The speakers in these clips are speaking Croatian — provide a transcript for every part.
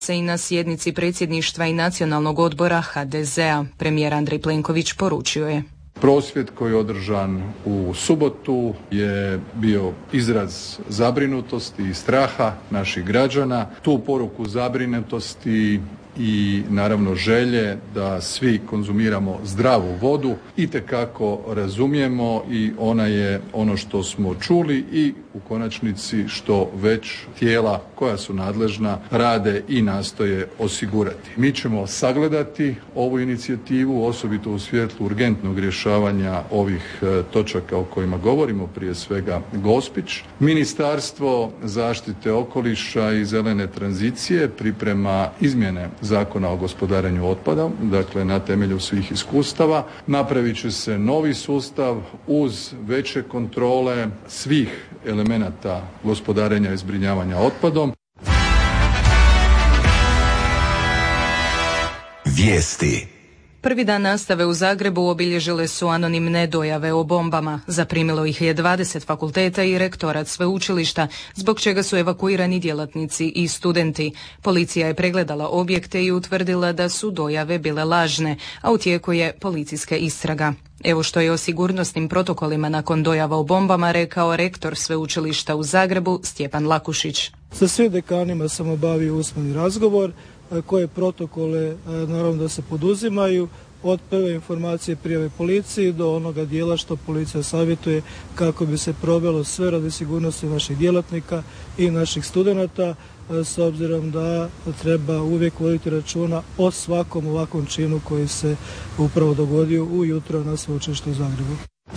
se i na sjednici predsjedništva i nacionalnog odbora HDZ-a. Premijer Andrej Plenković poručio je: prosvjed koji je održan u subotu je bio izraz zabrinutosti i straha naših građana. Tu poruku zabrinutosti i naravno želje da svi konzumiramo zdravu vodu itekako razumijemo i ona je ono što smo čuli i u konačnici što već tijela koja su nadležna rade i nastoje osigurati. Mi ćemo sagledati ovu inicijativu, osobito u svjetlu urgentnog rješavanja ovih točaka o kojima govorimo, prije svega Gospić. Ministarstvo zaštite okoliša i zelene tranzicije priprema izmjene Zakona o gospodarenju otpadom, dakle na temelju svih iskustava. Napravit će se novi sustav uz veće kontrole svih elemenata gospodarenja i zbrinjavanja otpadom. Vijesti. Prvi dan nastave u Zagrebu obilježile su anonimne dojave o bombama. Zaprimilo ih je 20 fakulteta i rektorat sveučilišta, zbog čega su evakuirani djelatnici i studenti. Policija je pregledala objekte i utvrdila da su dojave bile lažne, a u tijeku je policijska istraga. Evo što je o sigurnosnim protokolima nakon dojava o bombama rekao rektor sveučilišta u Zagrebu Stjepan Lakušić. Sa svim dekanima sam obavio usmeni razgovor, koje protokole naravno da se poduzimaju od prve informacije prijave policiji do onoga dijela što policija savjetuje kako bi se provelo sve radi sigurnosti naših djelatnika i naših studenata, s obzirom da treba uvijek voditi računa o svakom ovakvom činu koji se upravo dogodio ujutro na sveučilištu u Zagrebu.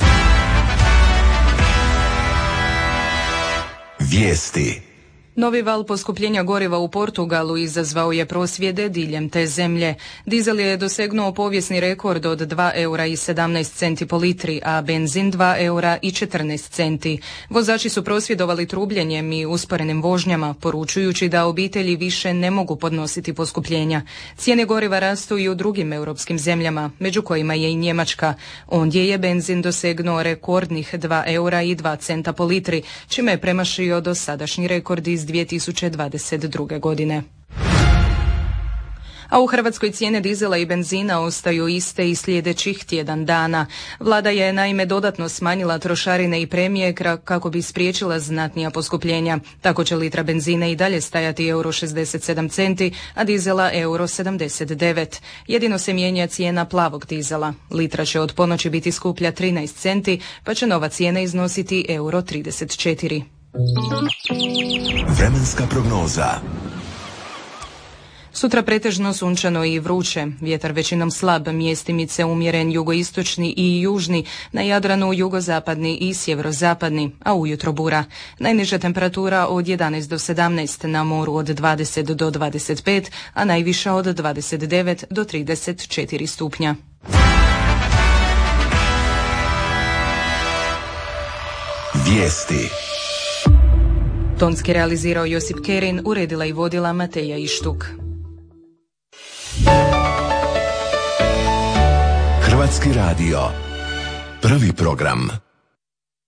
Vijesti. Novi val poskupljenja goriva u Portugalu izazvao je prosvjede diljem te zemlje. Dizel je dosegnuo povijesni rekord od 2,17 € po litri, a benzin 2,14 €. Vozači su prosvjedovali trubljenjem i usporenim vožnjama, poručujući da obitelji više ne mogu podnositi poskupljenja. Cijene goriva rastu i u drugim europskim zemljama, među kojima je i Njemačka. Ondje je benzin dosegnuo rekordnih 2,02 € po litri, čime je premašio dosadašnji rekord iz 2022. godine. A u Hrvatskoj cijene dizela i benzina ostaju iste i sljedećih tjedan dana. Vlada je naime dodatno smanjila trošarine i premije kako bi spriječila znatnija poskupljenja. Tako će litra benzina i dalje stajati €67, a dizela €79. Jedino se mijenja cijena plavog dizela. Litra će od ponoći biti skuplja 13 centi, pa će nova cijena iznositi €34. Vremenska prognoza. Sutra pretežno sunčano i vruće, vjetar većinom slab, mjestimice umjeren jugoistočni i južni, na Jadranu jugozapadni i sjeverozapadni, a ujutro bura. Najniža temperatura od 11 do 17, na moru od 20 do 25, a najviša od 29 do 34 stupnja. Vijesti. Tonski realizirao Josip Kerin, uredila i vodila Mateja Ištuk. Hrvatski radio. Prvi program.